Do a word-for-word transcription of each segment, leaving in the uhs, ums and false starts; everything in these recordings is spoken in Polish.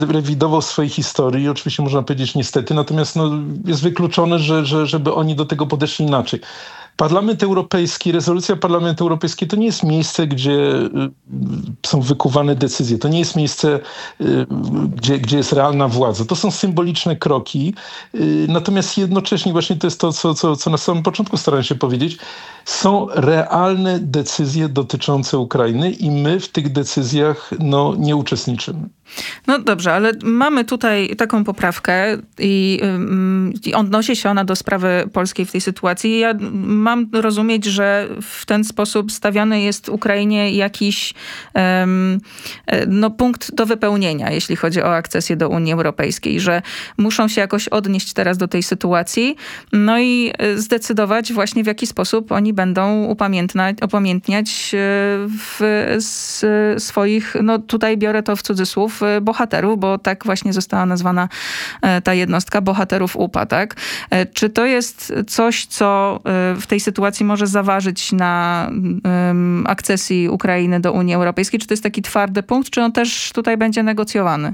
rewidował swojej historii. Oczywiście można powiedzieć niestety, natomiast no, jest wykluczone, że, że, żeby oni do tego podeszli inaczej. Parlament Europejski, rezolucja Parlamentu Europejskiego to nie jest miejsce, gdzie są wykuwane decyzje. To nie jest miejsce, gdzie, gdzie jest realna władza. To są symboliczne kroki. Natomiast jednocześnie właśnie to jest to, co, co, co na samym początku starałem się powiedzieć, są realne decyzje dotyczące Ukrainy i my w tych decyzjach no, nie uczestniczymy. No dobrze, ale mamy tutaj taką poprawkę i, ym, i odnosi się ona do sprawy polskiej w tej sytuacji. Ja mam rozumieć, że w ten sposób stawiany jest Ukrainie jakiś ym, no, punkt do wypełnienia, jeśli chodzi o akcesję do Unii Europejskiej, że muszą się jakoś odnieść teraz do tej sytuacji, no i zdecydować właśnie w jaki sposób oni będą upamiętniać, upamiętniać w, z swoich, no tutaj biorę to w cudzysłów, bohaterów, bo tak właśnie została nazwana ta jednostka, bohaterów U P A, tak? Czy to jest coś, co w tej sytuacji może zaważyć na um, akcesji Ukrainy do Unii Europejskiej? Czy to jest taki twardy punkt, czy on też tutaj będzie negocjowany?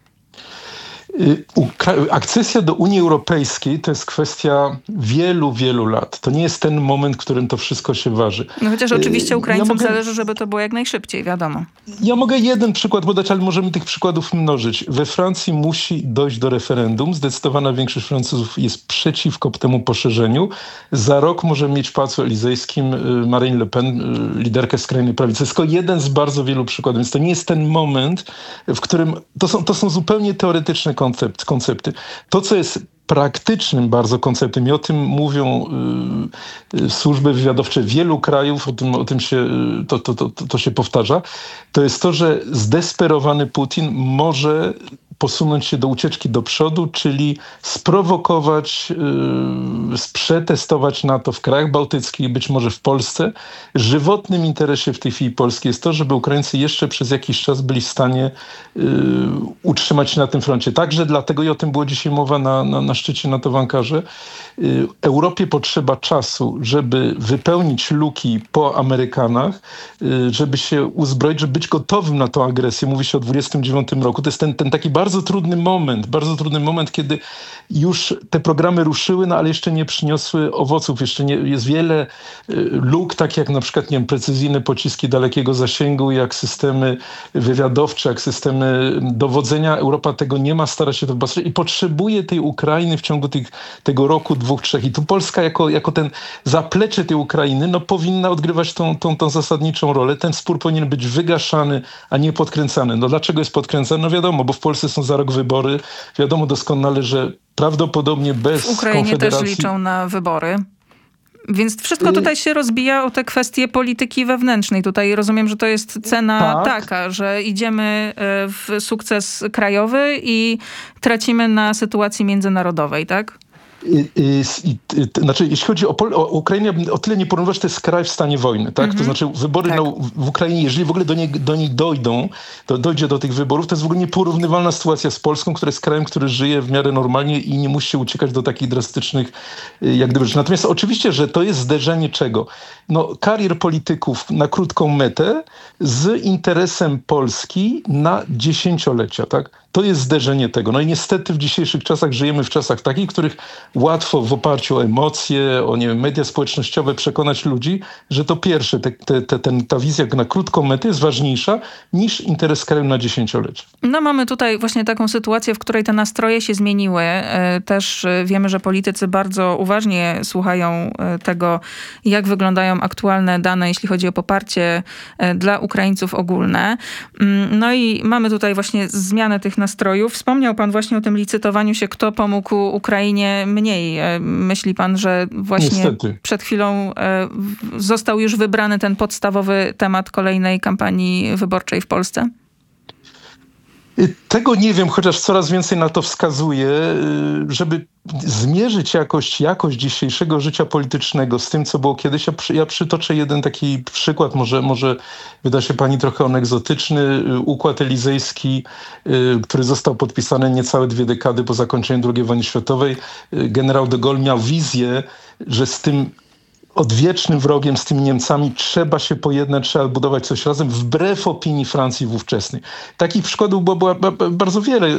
Akcesja do Unii Europejskiej to jest kwestia wielu, wielu lat. To nie jest ten moment, w którym to wszystko się waży. No chociaż oczywiście Ukraińcom ja mogę, zależy, żeby to było jak najszybciej, wiadomo. Ja mogę jeden przykład podać, ale możemy tych przykładów mnożyć. We Francji musi dojść do referendum. Zdecydowana większość Francuzów jest przeciwko temu poszerzeniu. Za rok możemy mieć w Pałacu Elizejskim Marine Le Pen, liderkę skrajnej prawicy. To jest tylko jeden z bardzo wielu przykładów. Więc to nie jest ten moment, w którym... To są, to są zupełnie teoretyczne koncept, koncepty. To, co jest praktycznym bardzo konceptem i o tym mówią y, służby wywiadowcze wielu krajów, o tym, o tym się, to, to, to, to się powtarza, to jest to, że zdesperowany Putin może posunąć się do ucieczki do przodu, czyli sprowokować, yy, przetestować NATO w krajach bałtyckich, być może w Polsce. Żywotnym interesie w tej chwili Polski jest to, żeby Ukraińcy jeszcze przez jakiś czas byli w stanie yy, utrzymać się na tym froncie. Także dlatego, i o tym było dzisiaj mowa na, na, na szczycie NATO w Ankarze, yy, Europie potrzeba czasu, żeby wypełnić luki po Amerykanach, yy, żeby się uzbroić, żeby być gotowym na tą agresję. Mówi się o dwudziestym dziewiątym roku. To jest ten, ten taki bardzo trudny moment, bardzo trudny moment, kiedy już te programy ruszyły, no ale jeszcze nie przyniosły owoców. Jeszcze nie, jest wiele luk, tak jak na przykład, nie wiem, precyzyjne pociski dalekiego zasięgu, jak systemy wywiadowcze, jak systemy dowodzenia. Europa tego nie ma, stara się to wypatrzeć i potrzebuje tej Ukrainy w ciągu tych, tego roku, dwóch, trzech. I tu Polska jako, jako ten zaplecze tej Ukrainy, no powinna odgrywać tą, tą, tą zasadniczą rolę. Ten spór powinien być wygaszany, a nie podkręcany. No dlaczego jest podkręcany? No wiadomo, bo w Polsce są za rok wybory. Wiadomo doskonale, że prawdopodobnie bez w Ukrainie Konfederacji... też liczą na wybory. Więc wszystko tutaj się rozbija o te kwestie polityki wewnętrznej. Tutaj rozumiem, że to jest cena tak. taka, że idziemy w sukces krajowy i tracimy na sytuacji międzynarodowej, tak? I, i, i, znaczy, jeśli chodzi o, Pol- o Ukrainę, o tyle nie porównywać, to jest kraj w stanie wojny, tak? Mm-hmm. To znaczy wybory tak. na, w Ukrainie, jeżeli w ogóle do niej, do niej dojdą, to dojdzie do tych wyborów, to jest w ogóle nieporównywalna sytuacja z Polską, która jest krajem, który żyje w miarę normalnie i nie musi się uciekać do takich drastycznych jak gdyby rzeczy. Natomiast oczywiście, że to jest zderzenie czego? No, karier polityków na krótką metę z interesem Polski na dziesięciolecia, tak? To jest zderzenie tego. No i niestety w dzisiejszych czasach żyjemy w czasach takich, w których łatwo w oparciu o emocje, o nie wiem, media społecznościowe przekonać ludzi, że to pierwsze, te, te, te, ten, ta wizja na krótką metę jest ważniejsza niż interes kraju na dziesięciolecie. No mamy tutaj właśnie taką sytuację, w której te nastroje się zmieniły. Też wiemy, że politycy bardzo uważnie słuchają tego, jak wyglądają aktualne dane, jeśli chodzi o poparcie dla Ukraińców ogólne. No i mamy tutaj właśnie zmianę tych nastrojów. Wspomniał pan właśnie o tym licytowaniu się, kto pomógł Ukrainie mniej. Myśli pan, że właśnie Niestety. przed chwilą został już wybrany ten podstawowy temat kolejnej kampanii wyborczej w Polsce? Tego nie wiem, chociaż coraz więcej na to wskazuje, żeby zmierzyć jakość, jakość dzisiejszego życia politycznego z tym, co było kiedyś. Ja, przy, ja przytoczę jeden taki przykład, może, może wyda się pani trochę on egzotyczny. Układ elizejski, który został podpisany niecałe dwie dekady po zakończeniu drugiej wojny światowej. Generał de Gaulle miał wizję, że z tym odwiecznym wrogiem z tymi Niemcami, trzeba się pojednać, trzeba budować coś razem, wbrew opinii Francji ówczesnej. Takich przykładów było, było bardzo wiele.